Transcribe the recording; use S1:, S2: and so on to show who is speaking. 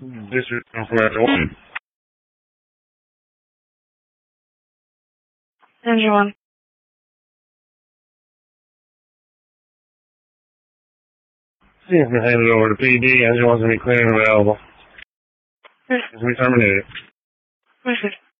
S1: District information 1.
S2: Engine 1.
S1: See if we hand it over to PD. Engine 1's going to be clear and available.
S2: Yes.
S1: It's going to be terminated.
S2: Yes.